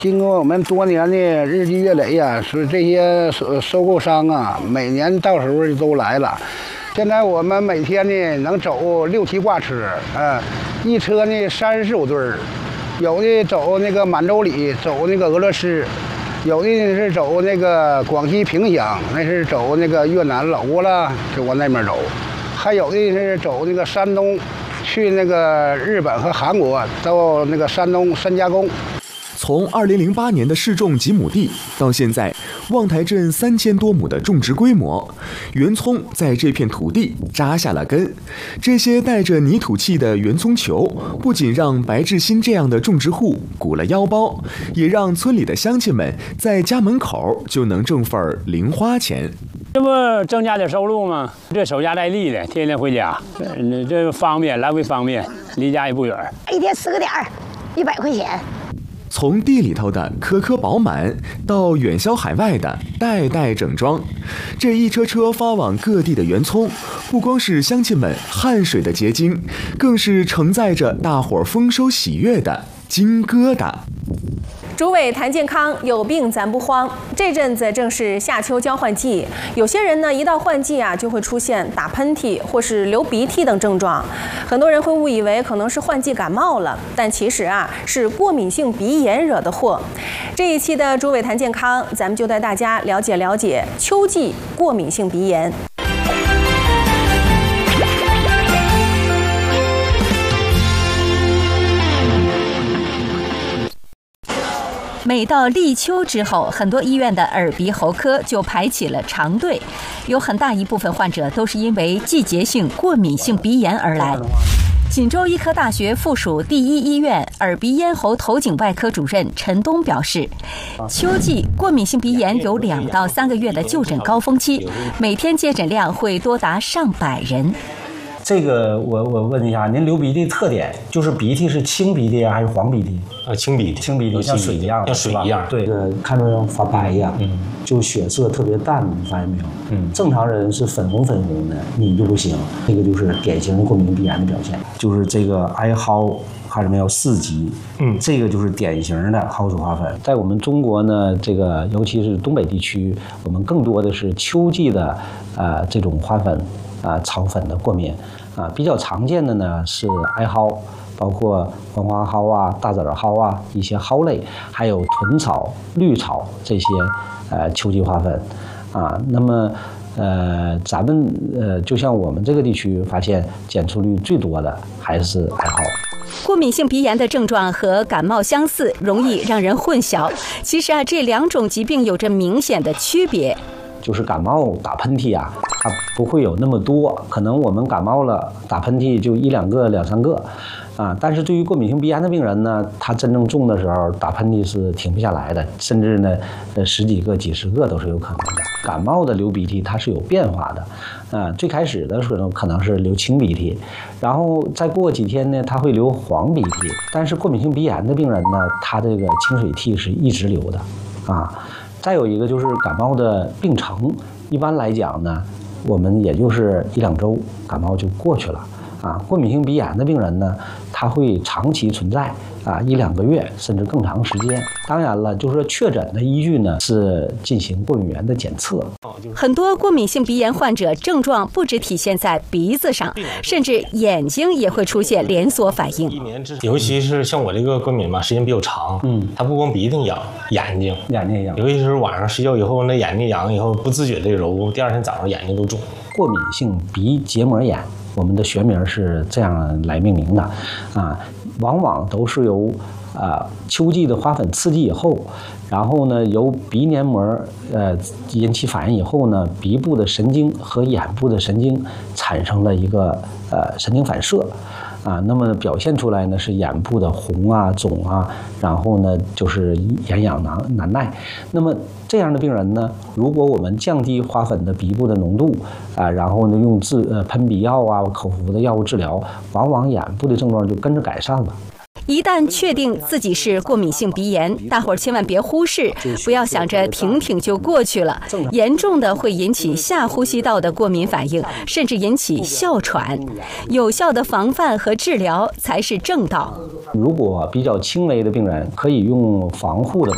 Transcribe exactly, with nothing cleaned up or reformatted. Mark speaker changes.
Speaker 1: 经过我们多年的日积月累呀，是这些收收购商啊，每年到时候都来了。现在我们每天呢能走六七挂车，啊，一车呢三十四五吨，有的走那个满洲里，走那个俄罗斯，有的是走那个广西萍乡，那是走那个越南老挝了，就往那边走，还有的是走那个山东，去那个日本和韩国，到那个山东深加工。
Speaker 2: 从二零零八年的试种几亩地到现在，望台镇三千多亩的种植规模，圆葱在这片土地扎下了根。这些带着泥土气的圆葱球，不仅让白志新这样的种植户鼓了腰包，也让村里的乡亲们在家门口就能挣份零花钱。
Speaker 3: 这不增加点收入吗？这守家待毙的，天天回家，这这方便，来回方便，离家也不远。
Speaker 4: 一天十个点儿，一百块钱。
Speaker 2: 从地里头的颗颗饱满，到远销海外的代代整装，这一车车发往各地的圆葱，不光是乡亲们汗水的结晶，更是承载着大伙儿丰收喜悦的金疙瘩。
Speaker 5: 主委谭健康，有病咱不慌。这阵子正是夏秋交换季，有些人呢一到换季啊，就会出现打喷嚏或是流鼻涕等症状。很多人会误以为可能是换季感冒了，但其实啊是过敏性鼻炎惹的祸。这一期的主委谭健康，咱们就带大家了解了解秋季过敏性鼻炎。
Speaker 6: 每到立秋之后，很多医院的耳鼻喉科就排起了长队，有很大一部分患者都是因为季节性过敏性鼻炎而来。锦州医科大学附属第一医院耳鼻咽喉头颈外科主任陈东表示，秋季过敏性鼻炎有两到三个月的就诊高峰期，每天接诊量会多达上百人。
Speaker 7: 这个我我问一下，您流鼻涕特点就是鼻涕是青鼻涕还是黄鼻涕？
Speaker 8: 呃，青鼻涕，
Speaker 7: 青鼻涕像水一样，
Speaker 8: 像水一样。
Speaker 7: 对，看着像发白呀，嗯，就血色特别淡，你发现没有？嗯，正常人是粉红粉红的，你就不行。这个就是典型过敏鼻炎的表现，就是这个哀嚎。看着没有，四级，嗯，这个就是典型的蒿属花粉。在我们中国呢，这个尤其是东北地区，我们更多的是秋季的，呃，这种花粉，啊、呃，草粉的过敏，啊、呃，比较常见的呢是哀蒿，包括黄花蒿啊、大籽蒿啊，一些蒿类，还有豚草、绿草这些，呃，秋季花粉，啊，那么。呃，咱们呃，就像我们这个地区发现检出率最多的还是哀蒿。
Speaker 6: 过敏性鼻炎的症状和感冒相似，容易让人混淆。其实啊，这两种疾病有着明显的区别。
Speaker 7: 就是感冒打喷嚏啊，它不会有那么多，可能我们感冒了打喷嚏就一两个、两三个。啊，但是对于过敏性鼻炎的病人呢，他真正重的时候打喷嚏是停不下来的，甚至呢，呃十几个、几十个都是有可能的。感冒的流鼻涕它是有变化的，啊，最开始的时候可能是流清鼻涕，然后再过几天呢，它会流黄鼻涕。但是过敏性鼻炎的病人呢，他这个清水涕是一直流的，啊，再有一个就是感冒的病程，一般来讲呢，我们也就是一两周感冒就过去了。啊，过敏性鼻炎的病人呢，他会长期存在啊，一两个月甚至更长时间。当然了，就是说确诊的依据呢是进行过敏原的检测。
Speaker 6: 很多过敏性鼻炎患者症状不只体现在鼻子上，甚至眼睛也会出现连锁反应。
Speaker 8: 尤其是像我这个过敏嘛，时间比较长，嗯，它不光鼻涕痒，眼睛
Speaker 7: 眼睛痒，
Speaker 8: 尤其是晚上睡觉以后，那眼睛痒以后不自觉的揉，第二天早上眼睛都肿。
Speaker 7: 过敏性鼻结膜炎。我们的学名是这样来命名的，啊，往往都是由啊秋季的花粉刺激以后，然后呢由鼻黏膜呃引起反应以后呢，鼻部的神经和眼部的神经产生了一个呃神经反射，啊，那么表现出来呢是眼部的红啊、肿啊，然后呢就是眼痒难难耐。那么这样的病人呢，如果我们降低花粉的鼻部的浓度啊，然后呢用治呃喷鼻药啊、口服的药物治疗，往往眼部的症状就跟着改善了。
Speaker 6: 一旦确定自己是过敏性鼻炎，大伙儿千万别忽视，不要想着停停就过去了，严重的会引起下呼吸道的过敏反应，甚至引起哮喘。有效的防范和治疗才是正道。
Speaker 7: 如果比较轻微的病人，可以用防护的